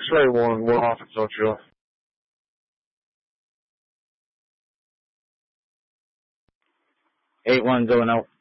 X-ray 1, Will Hawkins, Ocho. Eight 1 going out.